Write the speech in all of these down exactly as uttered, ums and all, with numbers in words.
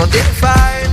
život je fajn,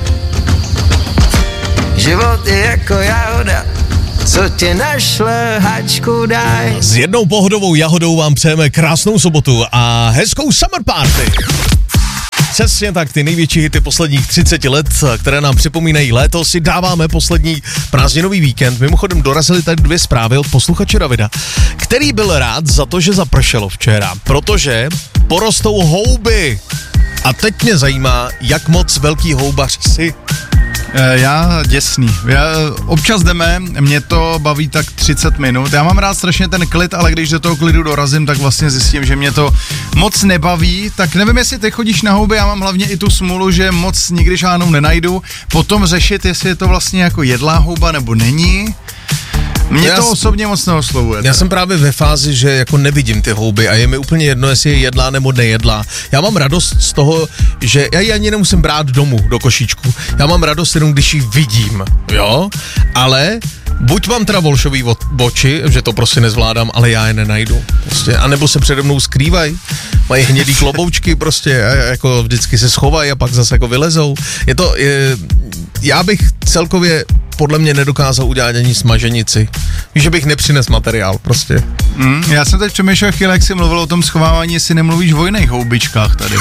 život je jako jahoda, co tě našle, hačku daj. S jednou pohodovou jahodou vám přejeme krásnou sobotu a hezkou summer party. Přesně tak, ty největší hity posledních třiceti let, které nám připomínají léto, si dáváme poslední prázdninový víkend. Mimochodem dorazily tady dvě zprávy od posluchače Davida, který byl rád za to, že zapršelo včera, protože porostou houby. A teď mě zajímá, jak moc velký houbař jsi. Já děsný. Já, občas jdeme, mě to baví tak třicet minut. Já mám rád strašně ten klid, ale když do toho klidu dorazím, tak vlastně zjistím, že mě to moc nebaví. Tak nevím, jestli ty chodíš na houby, já mám hlavně i tu smůlu, že moc nikdy žádnou nenajdu. Potom řešit, jestli je to vlastně jako jedlá houba nebo není. Mě já to s... osobně moc neoslovuje. Já jsem právě ve fázi, že jako nevidím ty houby a je mi úplně jedno, jestli je jedlá nebo nejedlá. Já mám radost z toho, že já ji ani nemusím brát domů do košíčku. Já mám radost jenom, když ji vidím, jo? Ale buď mám teda volšový oči, že to prostě nezvládám, ale já je nenajdu. Prostě. A nebo se přede mnou skrývají, mají hnědý kloboučky prostě, a jako vždycky se schovají a pak zase jako vylezou. Je to, je, já bych celkově podle mě nedokázal udělat ani smaženici. Víš, že bych nepřines materiál prostě. Mm, já jsem teď přemýšlel chvíli, jak jsi mluvil o tom schovávání, jestli nemluvíš o jiných houbičkách tady.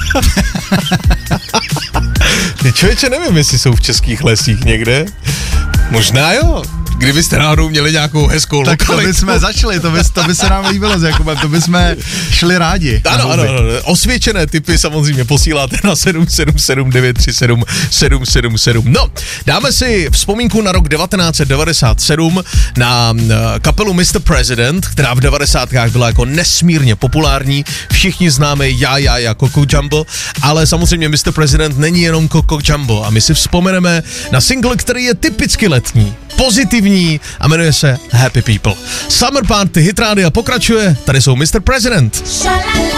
Ty člověče, nevím, jestli jsou v českých lesích někde. Možná jo. Kdybyste náhodou měli nějakou hezkou lokalitu. Tak to bychom začali, to by, to by se nám líbilo s Jakubem, to bychom šli rádi. Ano, ano, ano, osvědčené tipy samozřejmě posíláte na sedm sedm sedm devět tři sedm sedm sedm sedm. No, dáme si vzpomínku na rok devatenáct set devadesát sedm na kapelu mister President, která v devadesátkách byla jako nesmírně populární. Všichni známe Já, já, já, Coco Jumbo, ale samozřejmě mister President není jenom Coco Jumbo a my si vzpomeneme na single, který je typicky letní, pozitivní a jmenuje se Happy People. Summer Party Hit Rádia pokračuje, tady jsou mister President.